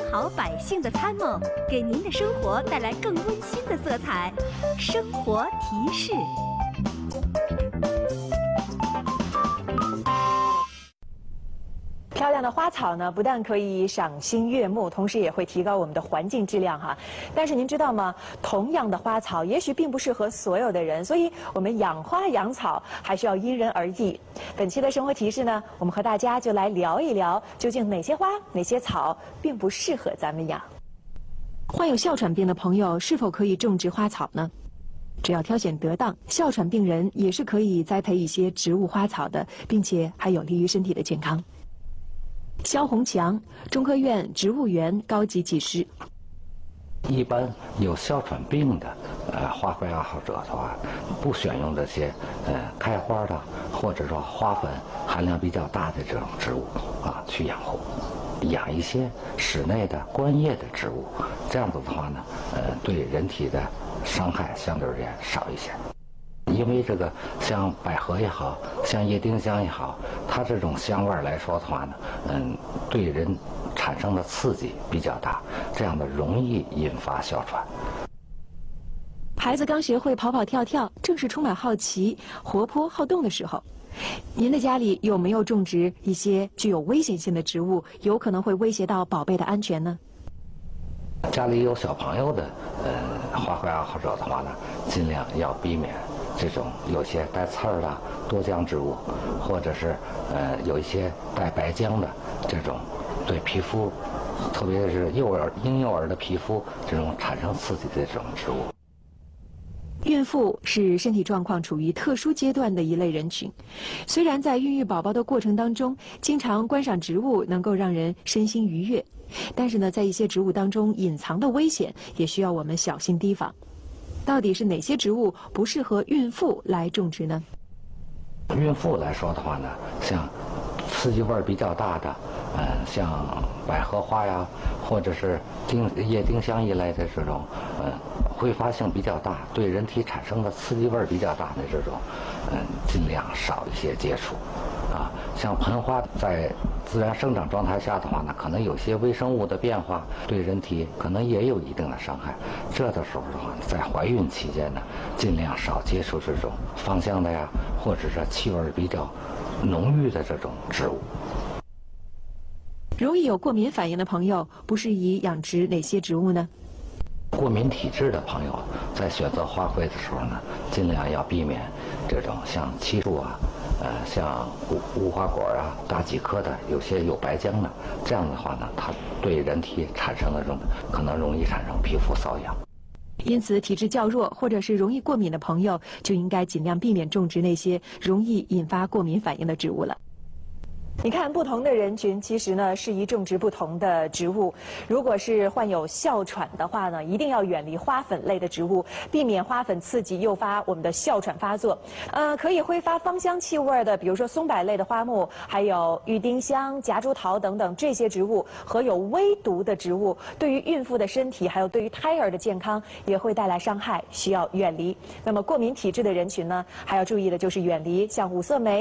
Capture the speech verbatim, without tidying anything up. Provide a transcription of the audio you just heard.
好百姓的参谋，给您的生活带来更温馨的色彩。生活提示。 漂亮的花草呢，不但可以赏心悦目，同时也会提高我们的环境质量哈。但是您知道吗？同样的花草，也许并不适合所有的人，所以我们养花养草还是要因人而异。本期的生活提示呢，我们和大家就来聊一聊，究竟哪些花、哪些草并不适合咱们养。患有哮喘病的朋友是否可以种植花草呢？只要挑选得当，哮喘病人也是可以栽培一些植物花草的，并且还有利于身体的健康。肖红强，中科院植物园高级技师。 一般有哮喘病的呃花卉爱好者的话，不选用这些呃开花的或者说花粉含量比较大的这种植物啊去养护，养一些室内的观叶的植物，这样子的话呢，呃对人体的伤害相对而言少一些。因为这个像百合也好，像叶丁香也好，它这种香味来说的话呢，嗯，对人产生的刺激比较大，这样的容易引发哮喘。 孩子刚学会跑跑跳跳，正是充满好奇、活泼好动的时候。您的家里有没有种植一些具有危险性的植物，有可能会威胁到宝贝的安全呢？ 家里有小朋友的，呃，花卉爱好者的话呢，尽量要避免这种有些带刺儿的多浆植物，或者是呃有一些带白浆的这种对皮肤，特别是幼儿婴幼儿的皮肤这种产生刺激的这种植物。 孕妇是身体状况处于特殊阶段的一类人群，虽然在孕育宝宝的过程当中，经常观赏植物能够让人身心愉悦，但是呢，在一些植物当中隐藏的危险也需要我们小心提防。到底是哪些植物不适合孕妇来种植呢？ 孕妇来说的话呢，像刺激味儿比较大的，嗯、呃，像百合花呀，或者是丁叶丁香一类的这种，嗯、呃，挥发性比较大，对人体产生的刺激味儿比较大的这种，嗯、呃，尽量少一些接触。啊，像盆花在自然生长状态下的话呢，可能有些微生物的变化，对人体可能也有一定的伤害。这的时候的话，在怀孕期间呢，尽量少接触这种芳香的呀，或者是气味比较浓郁的这种植物。 容易有过敏反应的朋友，不适宜养殖哪些植物呢？ 过敏体质的朋友在选择花卉的时候呢，尽量要避免这种像漆树啊。呃，像无无花果啊，大戟科的，有些有白浆的，这样的话呢，它对人体产生的这种可能容易产生皮肤瘙痒。 因此，体质较弱或者是容易过敏的朋友，就应该尽量避免种植那些容易引发过敏反应的植物了。你看，不同的人群其实呢适宜种植不同的植物。如果是患有哮喘的话呢，一定要远离花粉类的植物，避免花粉刺激诱发我们的哮喘发作。呃，可以挥发芳香气味的，比如说松柏类的花木，还有郁丁香、夹竹桃等等这些植物，和有微毒的植物，对于孕妇的身体还有对于胎儿的健康也会带来伤害，需要远离。那么过敏体质的人群呢，还要注意的就是远离像五色莓。